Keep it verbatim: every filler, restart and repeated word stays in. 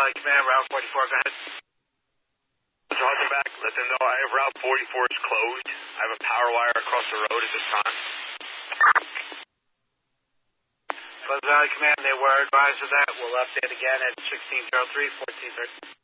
Valley Command, Route forty-four, go ahead. Talking back, let them know I have Route forty-four is closed. I have a power wire across the road at this time. Pleasant Valley Command, they were advised of that. We'll update again at sixteen oh three, fourteen thirty.